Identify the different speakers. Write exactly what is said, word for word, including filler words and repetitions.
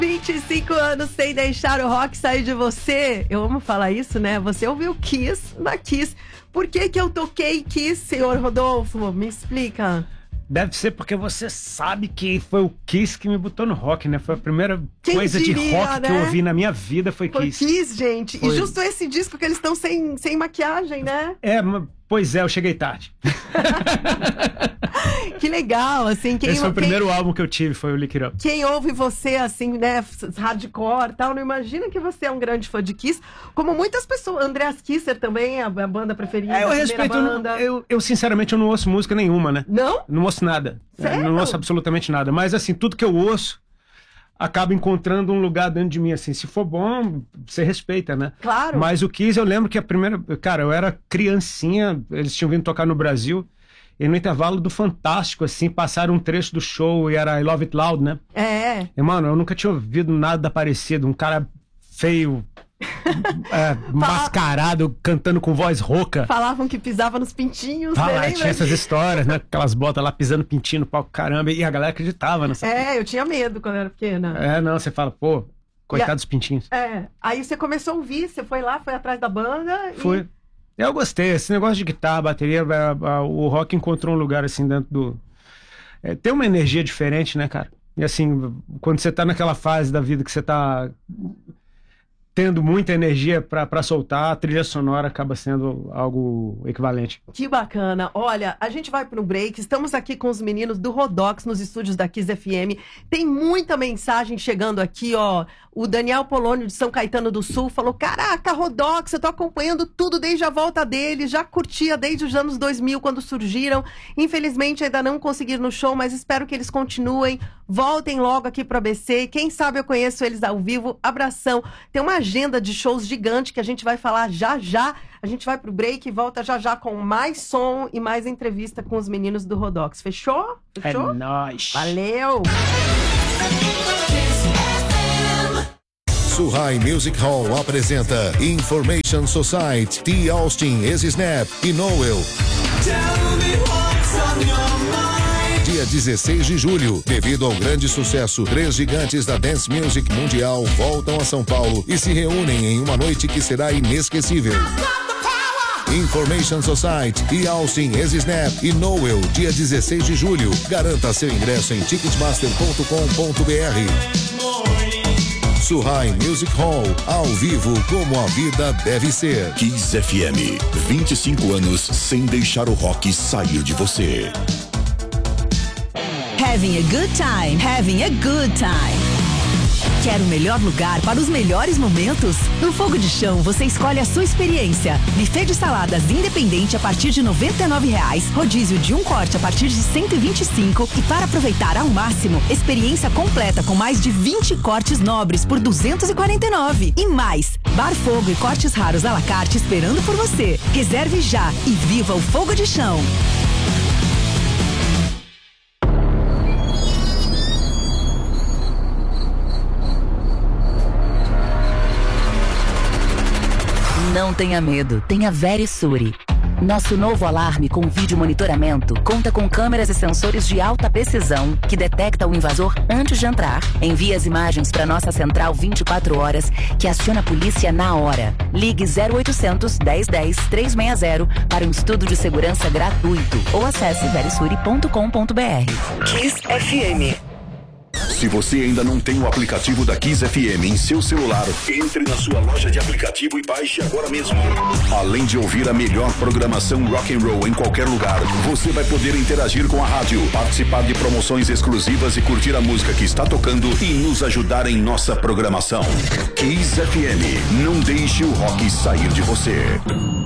Speaker 1: vinte e cinco anos sem deixar o rock sair de você. Eu amo falar isso, né? Você ouviu Kiss na Kiss. Por que que eu toquei Kiss, senhor Rodolfo? Me explica.
Speaker 2: Deve ser porque você sabe que foi o Kiss que me botou no rock, né? Foi a primeira Quem coisa diria, de rock, né? Que eu ouvi na minha vida foi Kiss.
Speaker 1: Foi Kiss, gente. Foi. E justo esse disco que eles estão sem, sem maquiagem, né?
Speaker 2: É, pois é, eu cheguei tarde.
Speaker 1: Que legal, assim. Quem,
Speaker 2: esse foi o
Speaker 1: quem,
Speaker 2: primeiro álbum que eu tive, foi o Lick It Up.
Speaker 1: Quem ouve você, assim, né, hardcore e tal, não imagina que você é um grande fã de Kiss, como muitas pessoas. Andreas Kisser também, a, a banda preferida,
Speaker 2: é, eu
Speaker 1: a
Speaker 2: respeito,
Speaker 1: banda.
Speaker 2: Eu, eu, eu, sinceramente, eu não ouço música nenhuma, né?
Speaker 1: Não?
Speaker 2: Não ouço nada.
Speaker 1: Sério?
Speaker 2: Não ouço absolutamente nada. Mas, assim, tudo que eu ouço acaba encontrando um lugar dentro de mim, assim. Se for bom, você respeita, né?
Speaker 1: Claro.
Speaker 2: Mas o Kiss, eu lembro que a primeira... Cara, eu era criancinha, eles tinham vindo tocar no Brasil, e no intervalo do Fantástico, assim, passaram um trecho do show e era I Love It Loud, né?
Speaker 1: É.
Speaker 2: E, mano, eu nunca tinha ouvido nada parecido. Um cara feio, é, mascarado, cantando com voz rouca.
Speaker 1: Falavam que pisava nos pintinhos,
Speaker 2: ah,
Speaker 1: né?
Speaker 2: Tinha essas histórias, né? Aquelas botas lá pisando pintinho no palco, caramba. E a galera acreditava nessa
Speaker 1: É, coisa. Eu tinha medo quando eu era pequena.
Speaker 2: É, não, você fala, pô, coitado dos pintinhos.
Speaker 1: É, aí você começou a ouvir, você foi lá, foi atrás da banda e...
Speaker 2: Foi. Eu gostei, esse negócio de guitarra, bateria, a, a, o rock encontrou um lugar assim dentro do... É, tem uma energia diferente, né, cara? E assim, quando você tá naquela fase da vida que você tá tendo muita energia pra, pra soltar, a trilha sonora acaba sendo algo equivalente.
Speaker 1: Que bacana. Olha, a gente vai para um break, estamos aqui com os meninos do Rodox nos estúdios da Kiss F M. Tem muita mensagem chegando aqui, ó. O Daniel Polônio de São Caetano do Sul falou: caraca, Rodox, eu tô acompanhando tudo desde a volta deles, já curtia desde os anos dois mil, quando surgiram. Infelizmente ainda não conseguiram no show, mas espero que eles continuem. Voltem logo aqui pro A B C. Quem sabe eu conheço eles ao vivo. Abração. Tem uma agenda de shows gigante que a gente vai falar já já. A gente vai pro break e volta já já com mais som e mais entrevista com os meninos do Rodox. Fechou? Fechou?
Speaker 2: É nóis.
Speaker 1: Valeu!
Speaker 3: Suhai Music Hall apresenta Information Society, T. Austin, Easy Snap e Noel. Dia dezesseis de julho, devido ao grande sucesso, três gigantes da Dance Music Mundial voltam a São Paulo e se reúnem em uma noite que será inesquecível. Information Society, T. Austin, Easy Snap e Noel, dia dezesseis de julho. Garanta seu ingresso em ticketmaster ponto com ponto b r. Suhai Music Hall, ao vivo como a vida deve ser.
Speaker 4: Kiss F M, vinte e cinco anos sem deixar o rock sair de você.
Speaker 5: Having a good time, having a good time. Quer o melhor lugar para os melhores momentos? No Fogo de Chão você escolhe a sua experiência. Buffet de saladas independente a partir de noventa e nove reais, rodízio de um corte a partir de cento e vinte e cinco e para aproveitar ao máximo, experiência completa com mais de vinte cortes nobres por duzentos e quarenta e nove. E mais, bar fogo e cortes raros à la carte esperando por você. Reserve já e viva o Fogo de Chão.
Speaker 6: Não tenha medo, tenha Verisure. Nosso novo alarme com vídeo monitoramento conta com câmeras e sensores de alta precisão que detecta o invasor antes de entrar. Envia as imagens para nossa central vinte e quatro horas, que aciona a polícia na hora. Ligue zero oitocentos, dez dez, trezentos e sessenta para um estudo de segurança gratuito ou acesse verisure ponto com ponto b r.
Speaker 5: Kiss F M.
Speaker 4: Se você ainda não tem o aplicativo da Kiss F M em seu celular, entre na sua loja de aplicativo e baixe agora mesmo. Além de ouvir a melhor programação rock and roll em qualquer lugar, você vai poder interagir com a rádio, participar de promoções exclusivas e curtir a música que está tocando e nos ajudar em nossa programação. Kiss F M, não deixe o rock sair de você.